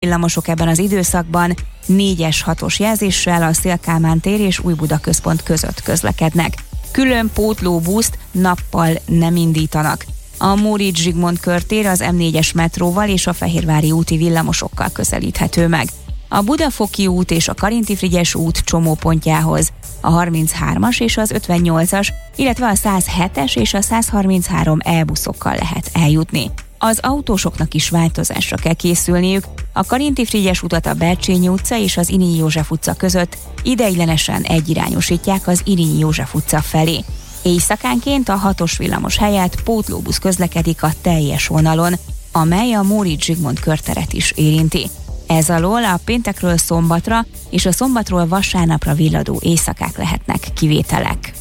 villamosok ebben az időszakban 4-es 6-os jelzéssel a Széll-Kálmán tér és Újbuda központ között közlekednek. Külön pótlóbuszt nappal nem indítanak. A Móricz Zsigmond körtér az M4-es metróval és a Fehérvári úti villamosokkal közelíthető meg. A Budafoki út és a Karinti-Frigyes út csomópontjához a 33-as és az 58-as, illetve a 107-es és a 133E buszokkal lehet eljutni. Az autósoknak is változásra kell készülniük. A Karinti-Frigyes utat a Bercsényi utca és az Irényi József utca között ideiglenesen egyirányosítják az Irényi József utca felé. Éjszakánként a 6-os villamos helyett pótlóbusz közlekedik a teljes vonalon, amely a Móricz Zsigmond körteret is érinti. Ez alól a péntekről szombatra és a szombatról vasárnapra villadó éjszakák lehetnek kivételek.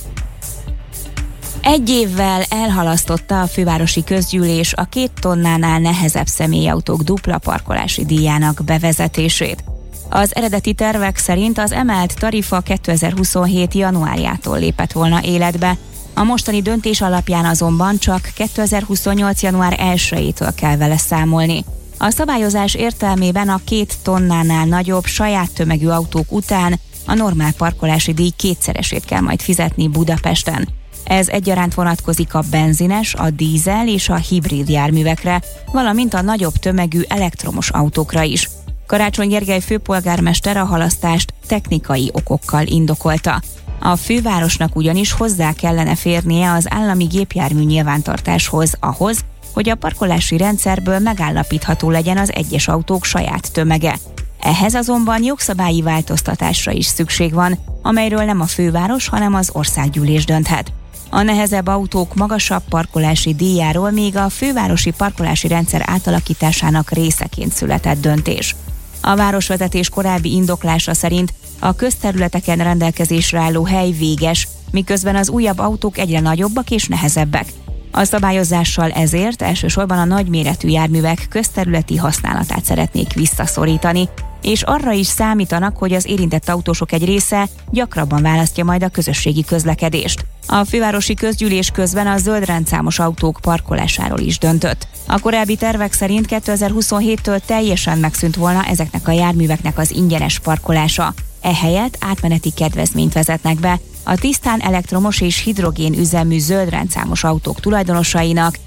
1 évvel elhalasztotta a fővárosi közgyűlés a 2 tonnánál nehezebb személyautók dupla parkolási díjának bevezetését. Az eredeti tervek szerint az emelt tarifa 2027. januárjától lépett volna életbe, a mostani döntés alapján azonban csak 2028. január 1-től kell vele számolni. A szabályozás értelmében a 2 tonnánál nagyobb saját tömegű autók után a normál parkolási díj 2-szeresét kell majd fizetni Budapesten. Ez egyaránt vonatkozik a benzines, a dízel és a hibrid járművekre, valamint a nagyobb tömegű elektromos autókra is. Karácsony Gergely főpolgármester a halasztást technikai okokkal indokolta. A fővárosnak ugyanis hozzá kellene férnie az állami gépjármű nyilvántartáshoz ahhoz, hogy a parkolási rendszerből megállapítható legyen az egyes autók saját tömege. Ehhez azonban jogszabályi változtatásra is szükség van, amelyről nem a főváros, hanem az országgyűlés dönthet. A nehezebb autók magasabb parkolási díjáról még a fővárosi parkolási rendszer átalakításának részeként született döntés. A városvezetés korábbi indoklása szerint a közterületeken rendelkezésre álló hely véges, miközben az újabb autók egyre nagyobbak és nehezebbek. A szabályozással ezért elsősorban a nagyméretű járművek közterületi használatát szeretnék visszaszorítani, és arra is számítanak, hogy az érintett autósok egy része gyakrabban választja majd a közösségi közlekedést. A fővárosi közgyűlés közben a zöld rendszámos autók parkolásáról is döntött. A korábbi tervek szerint 2027-től teljesen megszűnt volna ezeknek a járműveknek az ingyenes parkolása. Ehelyett átmeneti kedvezményt vezetnek be a tisztán elektromos és hidrogén üzemű zöld rendszámos autók tulajdonosainak.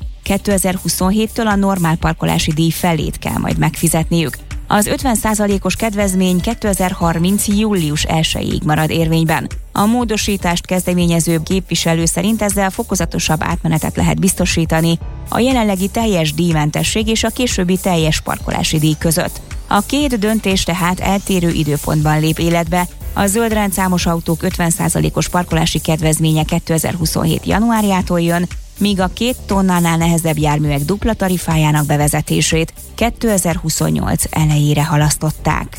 2027-től a normál parkolási díj felét kell majd megfizetniük. Az 50%-os kedvezmény 2030. július 1-ig marad érvényben. A módosítást kezdeményező képviselő szerint ezzel fokozatosabb átmenetet lehet biztosítani a jelenlegi teljes díjmentesség és a későbbi teljes parkolási díj között. A 2 döntés tehát eltérő időpontban lép életbe. A zöld rendszámos autók 50%-os parkolási kedvezménye 2027. januárjától jön, míg a 2 tonnánál nehezebb járművek dupla tarifájának bevezetését 2028 elejére halasztották.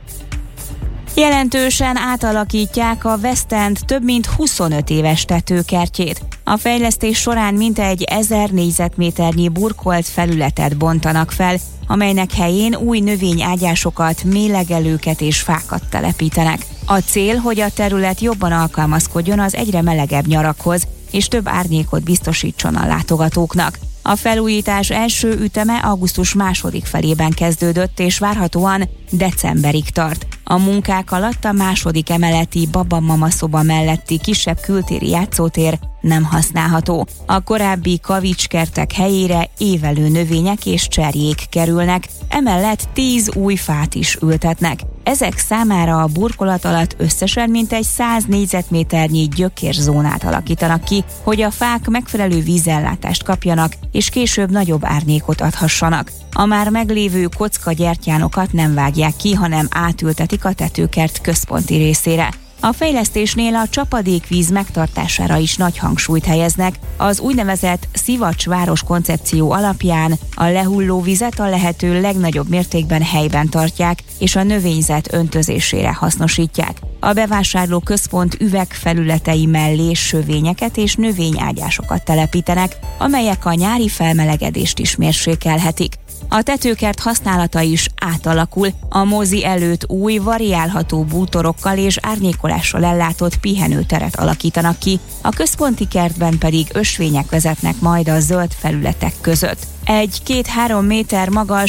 Jelentősen átalakítják a West End több mint 25 éves tetőkertjét. A fejlesztés során mintegy 1000 négyzetméternyi burkolt felületet bontanak fel, amelynek helyén új növényágyásokat, mélegelőket és fákat telepítenek. A cél, hogy a terület jobban alkalmazkodjon az egyre melegebb nyarakhoz, és több árnyékot biztosítson a látogatóknak. A felújítás első üteme augusztus második felében kezdődött, és várhatóan decemberig tart. A munkák alatt a második emeleti Baba-mama szoba melletti kisebb kültéri játszótér nem használható. A korábbi kavicskertek helyére évelő növények és cserjék kerülnek, emellett 10 új fát is ültetnek. Ezek számára a burkolat alatt összesen mintegy 100 négyzetméternyi gyökérzónát alakítanak ki, hogy a fák megfelelő vízellátást kapjanak, és később nagyobb árnyékot adhassanak. A már meglévő kockagyertyánokat nem vágják ki, hanem átültetik a tetőkert központi részére. A fejlesztésnél a csapadékvíz megtartására is nagy hangsúlyt helyeznek. Az úgynevezett szivacsváros koncepció alapján a lehulló vizet a lehető legnagyobb mértékben helyben tartják, és a növényzet öntözésére hasznosítják. A bevásárló központ üvegfelületei mellé sövényeket és növényágyásokat telepítenek, amelyek a nyári felmelegedést is mérsékelhetik. A tetőkert használata is átalakul, a mozi előtt új, variálható bútorokkal és árnyékolással ellátott pihenőteret alakítanak ki, a központi kertben pedig ösvények vezetnek majd a zöld felületek között. Egy 2-3 méter magas,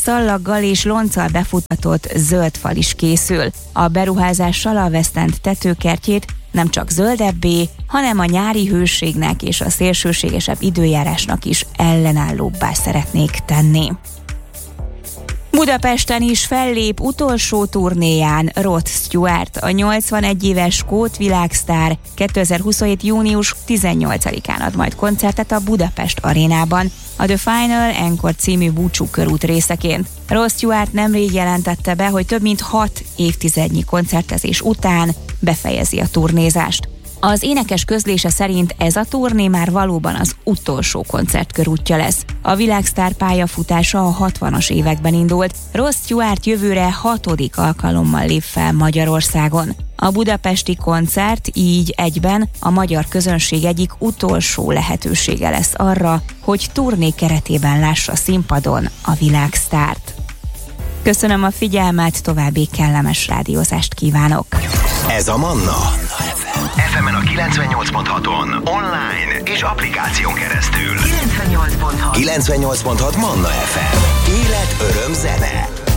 szallaggal és lonccal befuttatott zöld fal is készül. A beruházással a West End tetőkertjét nem csak zöldebbé, hanem a nyári hőségnek és a szélsőségesebb időjárásnak is ellenállóbbá szeretnék tenni. Budapesten is fellép utolsó turnéján Rod Stewart, a 81 éves skót világsztár 2027. június 18-án ad majd koncertet a Budapest arénában, a The Final Encore című búcsúkörút részeként. Rod Stewart nemrég jelentette be, hogy több mint 6 évtizednyi koncertezés után befejezi a turnézást. Az énekes közlése szerint ez a turné már valóban az utolsó koncertkörútja lesz. A világsztár pályafutása a 60-as években indult, Rod Stewart jövőre 6. alkalommal lép fel Magyarországon. A budapesti koncert így egyben a magyar közönség egyik utolsó lehetősége lesz arra, hogy turné keretében lássa színpadon a világsztárt. Köszönöm a figyelmet, további kellemes rádiózást kívánok! Ez a Manna. FM-en a 98.6-on, online és applikáción keresztül. 98.6 Manna FM. Élet, öröm, zene.